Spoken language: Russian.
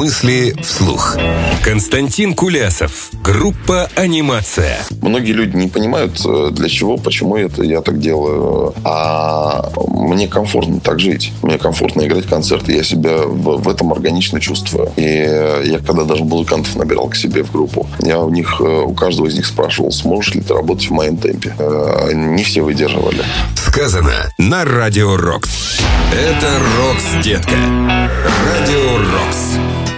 Мысли вслух. Константин Кулясов. Группа «Анимация». Многие люди не понимают, для чего, почему я так делаю. А мне комфортно так жить. Мне комфортно играть концерты. Я себя в этом органично чувствую. И я когда даже музыкантов набирал к себе в группу, я у каждого из них спрашивал, сможешь ли ты работать в моем темпе. Не все выдерживали. Сказано на Радио Рокс. Это Рокс, детка. Радио Рокс.